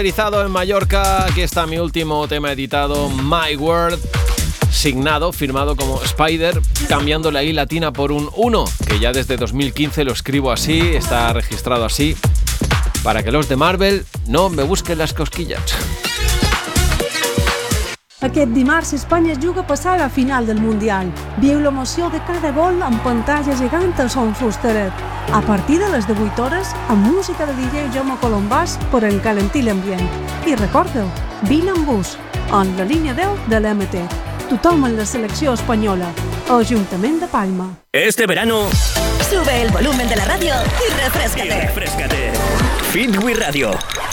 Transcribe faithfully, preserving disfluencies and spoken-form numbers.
En Mallorca, aquí está mi último tema editado, My World, signado, firmado como Spider, cambiando la I latina por un uno, que ya desde dos mil quince lo escribo así, está registrado así, para que los de Marvel no me busquen las cosquillas. Aquest dimarts Espanya juga a passar a la final del Mundial. Viu l'emoció de cada gol amb pantalla gegant al Son Fusteret. A partir de les divuit hores, amb música de D J Jaume Colombàs per encalentir l'ambient. I recordeu, vine amb bus, en la línia deu de l'M T. Tothom en la selecció espanyola. Ajuntament de Palma. Este verano, sube el volumen de la radio y refréscate. Y refréscate. Fitwi Radio.